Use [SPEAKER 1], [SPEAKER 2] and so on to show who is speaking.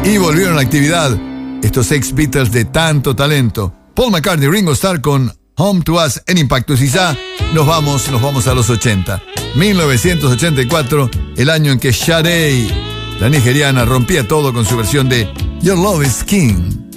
[SPEAKER 1] Y volvieron a la actividad estos ex Beatles de tanto talento. Paul McCartney y Ringo Starr con Home to Us en Impactos. Y ya nos vamos a los 80. 1984, el año en que Sade, la nigeriana, rompía todo con su versión de Your Love is King.